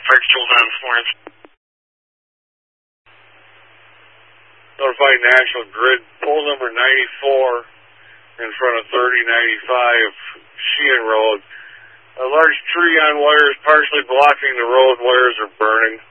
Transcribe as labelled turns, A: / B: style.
A: Fairfield on Florence.
B: Notify National Grid, pole number 94 in front of 3095 Sheehan Road. A large tree on wires partially blocking the road. Wires are burning.